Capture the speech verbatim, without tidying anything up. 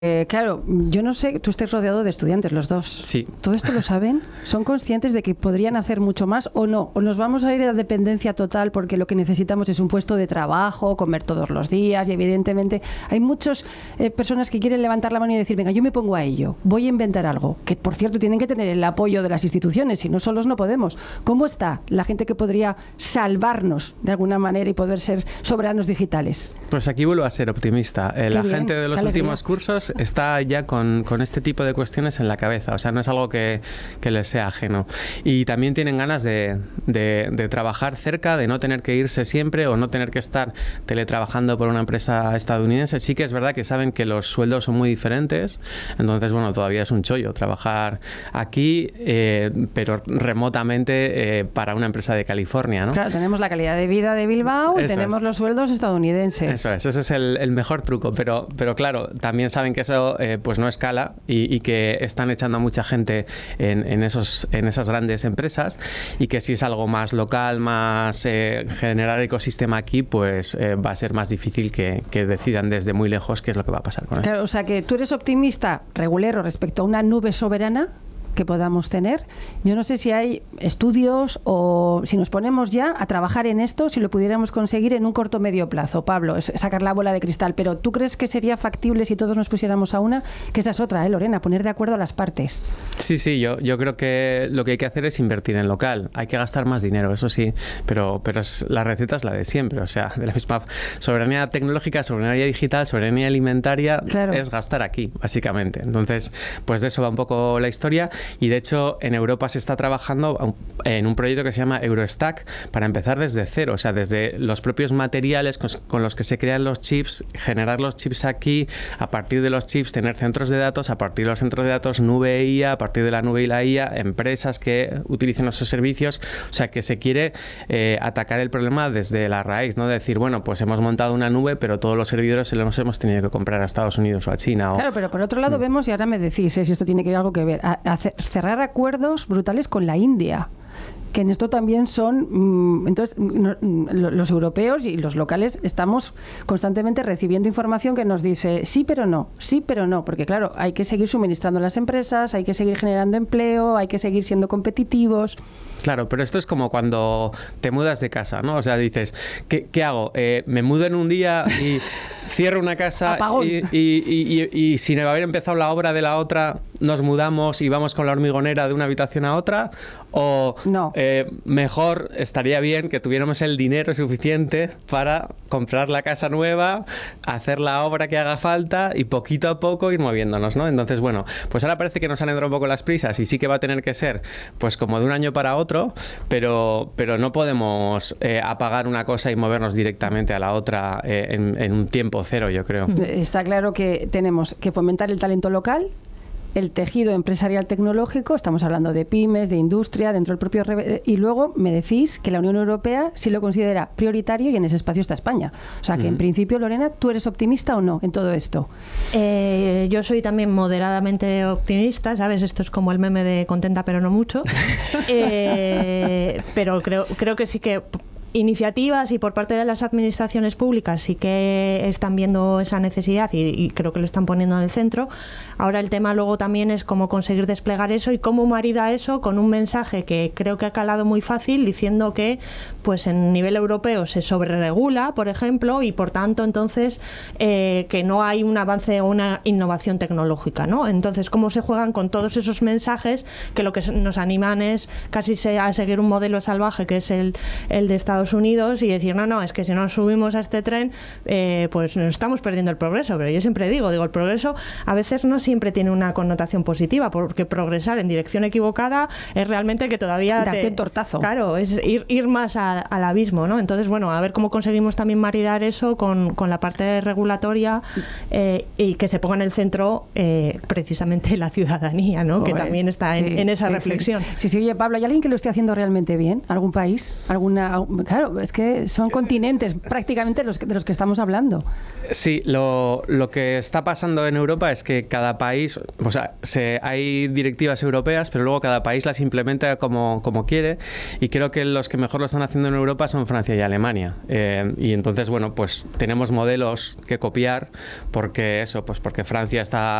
Eh, claro, yo no sé, tú estés rodeado de estudiantes, los dos. Sí. ¿Todo esto lo saben? ¿Son conscientes de que podrían hacer mucho más o no? ¿O nos vamos a ir a la dependencia total porque lo que necesitamos es un puesto de trabajo, comer todos los días y evidentemente hay muchas eh, personas que quieren levantar la mano y decir, venga, yo me pongo a ello, voy a inventar algo, que por cierto tienen que tener el apoyo de las instituciones, si no solos no podemos. ¿Cómo está la gente que podría salvarnos de alguna manera y poder ser soberanos digitales? Pues aquí vuelvo a ser optimista. Eh, la bien, gente de los últimos cursos está ya con, con este tipo de cuestiones en la cabeza, o sea, no es algo que, que les sea ajeno. Y también tienen ganas de, de, de trabajar cerca, de no tener que irse siempre o no tener que estar teletrabajando por una empresa estadounidense. Sí que es verdad que saben que los sueldos son muy diferentes, entonces, bueno, todavía es un chollo trabajar aquí, eh, pero remotamente eh, para una empresa de California, ¿no? Claro, tenemos la calidad de vida de Bilbao y Eso tenemos es. los sueldos estadounidenses. Eso es, ese es el, el mejor truco, pero, pero claro, también saben que eso eh, pues no escala y, y que están echando a mucha gente en, en, esos, en esas grandes empresas y que si es algo más local, más eh, generar ecosistema aquí, pues eh, va a ser más difícil que, que decidan desde muy lejos qué es lo que va a pasar con eso. Claro, o sea que tú eres optimista, regulero, respecto a una nube soberana que podamos tener. Yo no sé si hay estudios o si nos ponemos ya a trabajar en esto, si lo pudiéramos conseguir en un corto o medio plazo. Pablo, es sacar la bola de cristal, pero ¿tú crees que sería factible si todos nos pusiéramos a una? Que esa es otra, ¿eh, Lorena? Poner de acuerdo a las partes. Sí, sí, yo, yo creo que lo que hay que hacer es invertir en local. Hay que gastar más dinero, eso sí, pero, pero es, la receta es la de siempre, o sea, de la misma soberanía tecnológica, soberanía digital, soberanía alimentaria, claro. Es gastar aquí, básicamente. Entonces, pues de eso va un poco la historia. Y de hecho en Europa se está trabajando en un proyecto que se llama Eurostack para empezar desde cero, o sea, desde los propios materiales con los que se crean los chips, generar los chips aquí, a partir de los chips tener centros de datos, a partir de los centros de datos nube e I A, a partir de la nube y la I A, empresas que utilicen esos servicios, o sea, que se quiere eh, atacar el problema desde la raíz, no decir, bueno, pues hemos montado una nube, pero todos los servidores se los hemos tenido que comprar a Estados Unidos o a China. O... Claro, pero por otro lado mm. vemos, y ahora me decís eh, si esto tiene que algo que ver, a, a cerrar acuerdos brutales con la India, que en esto también son mmm, entonces no, los europeos y los locales estamos constantemente recibiendo información que nos dice sí pero no, sí pero no, porque claro, hay que seguir suministrando a las empresas, hay que seguir generando empleo, hay que seguir siendo competitivos. Claro, pero esto es como cuando te mudas de casa, ¿no? O sea, dices, ¿qué, qué hago? Eh, ¿me mudo en un día y cierro una casa y, y, y, y, y sin haber empezado la obra de la otra nos mudamos y vamos con la hormigonera de una habitación a otra? ¿O no. eh, mejor estaría bien que tuviéramos el dinero suficiente para comprar la casa nueva, hacer la obra que haga falta y poquito a poco ir moviéndonos, ¿no? Entonces, bueno, pues ahora parece que nos han entrado un poco las prisas y sí que va a tener que ser pues como de un año para otro, pero, pero no podemos eh, apagar una cosa y movernos directamente a la otra eh, en, en un tiempo cero, yo creo. Está claro que tenemos que fomentar el talento local, el tejido empresarial tecnológico, estamos hablando de pymes, de industria, dentro del propio... Y luego me decís que la Unión Europea sí lo considera prioritario y en ese espacio está España. O sea que, mm. en principio, Lorena, ¿tú eres optimista o no en todo esto? Eh, yo soy también moderadamente optimista, ¿sabes? Esto es como el meme de contenta pero no mucho. eh, pero creo, creo que sí que... iniciativas y por parte de las administraciones públicas sí que están viendo esa necesidad y, y creo que lo están poniendo en el centro. Ahora el tema luego también es cómo conseguir desplegar eso y cómo marida eso con un mensaje que creo que ha calado muy fácil diciendo que pues en nivel europeo se sobreregula, por ejemplo, y por tanto entonces eh, que no hay un avance o una innovación tecnológica, ¿no? Entonces cómo se juegan con todos esos mensajes que lo que nos animan es casi a seguir un modelo salvaje que es el, el de Estados Unidos y decir, no, no, es que si no subimos a este tren, eh, pues nos estamos perdiendo el progreso. Pero yo siempre digo, digo, el progreso a veces no siempre tiene una connotación positiva, porque progresar en dirección equivocada es realmente que todavía... Darte un tortazo. Claro, es ir, ir más a, al abismo, ¿no? Entonces, bueno, a ver cómo conseguimos también maridar eso con, con la parte regulatoria eh, y que se ponga en el centro eh, precisamente la ciudadanía, ¿no? Joder, que también está en, sí, en esa sí, reflexión. Sí. sí, sí, oye, Pablo, ¿hay alguien que lo esté haciendo realmente bien? ¿Algún país? ¿Alguna...? Claro, es que son continentes prácticamente los que, de los que estamos hablando. Sí, lo, lo que está pasando en Europa es que cada país, o sea, se, hay directivas europeas, pero luego cada país las implementa como, como quiere, y creo que los que mejor lo están haciendo en Europa son Francia y Alemania. Eh, y entonces, bueno, pues tenemos modelos que copiar, porque eso, pues porque Francia está